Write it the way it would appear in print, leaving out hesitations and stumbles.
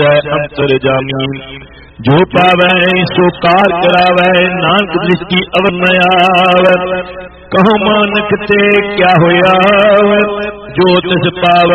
अंतर जामी जो पावै सो कार करावै नानक दृष्टि अवर न आवे कहो मानक ते क्या होया जो तिस पावै